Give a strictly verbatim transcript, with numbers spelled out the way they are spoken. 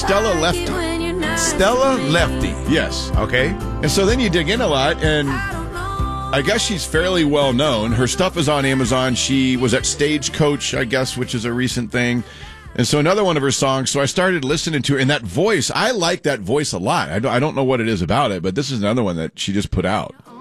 Stella Lefty. Stella Lefty. Yes. Okay. And so then you dig in a lot, and I guess she's fairly well known. Her stuff is on Amazon. She was at Stagecoach, I guess, which is a recent thing. And so another one of her songs, so I started listening to her, and that voice, I like that voice a lot. I don't, I don't know what it is about it, but this is another one that she just put out.